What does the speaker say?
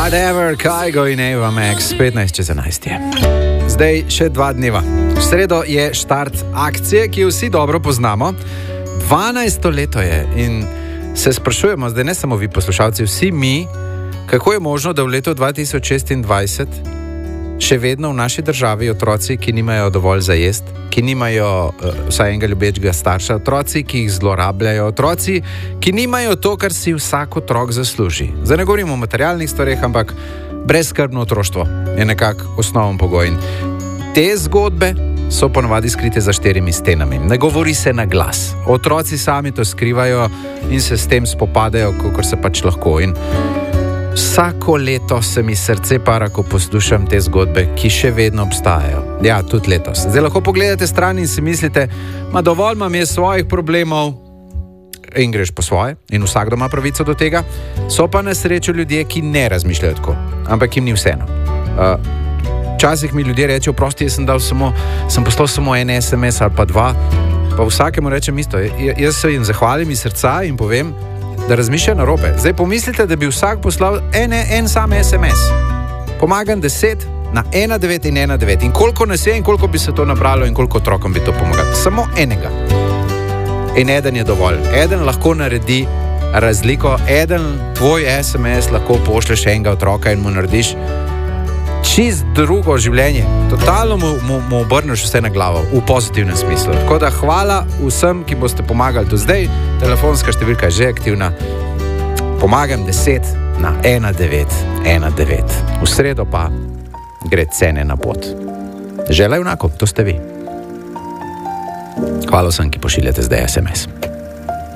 Whatever, Kygo in Eva Max, 15:11 je. Zdaj še 2 dneva. V sredo je štart akcije, ki jo vsi dobro poznamo. 12. leto je in se sprašujemo, zdaj ne samo vi poslušalci, vsi mi, kako je možno, da v letu 2026 še vedno v naši državi otroci, ki nimajo dovolj za jest, ki nimajo vsaj enega ljubečega starša, otroci, ki jih zlorabljajo, otroci, ki nimajo to, kar si vsak otrok zasluži. Zdaj ne govorimo o materialnih stvareh, ampak brezskrbno otroštvo je nekako osnoven pogoj. In te zgodbe so ponavadi skrite za 4 stenami. Ne govori se na glas. Otroci sami to skrivajo in se s tem spopadajo, kakor se pač lahko. In vsako leto se mi srce para, ko poslušam te zgodbe, ki še vedno obstajajo. Ja, tudi letos. Zdaj lahko pogledate stran in si mislite, dovolj imam je svojih problemov in greš po svoje in vsakdo ima pravico do tega. So pa na srečo ljudje, ki ne razmišljajo tako, ampak jim ni vseeno. Včasih mi ljudje rečejo, prosti, sem poslal samo en SMS ali pa 2, pa vsakemu rečem isto. Jaz se jim zahvalim iz srca in povem, da razmišlja narobe. Zdaj pomislite, da bi vsak poslal en sam SMS. Pomagam 10 na 19 in 19. In koliko nas je in koliko bi se to nabralo in koliko otrokom bi to pomagalo. Samo enega. In eden je dovolj. Eden lahko naredi razliko. Eden tvoj SMS lahko pošleš enega otroka in mu narediš čist drugo življenje. Totalno mu obrneš vse na glavo, v pozitivnem smislu. Tako da hvala vsem, ki boste pomagali do zdaj. Telefonska številka je že aktivna. Pomagam 10 na 1919. V sredo pa gre cene na pot. Želej enako, to ste vi. Hvala vsem, ki pošiljate zdaj SMS.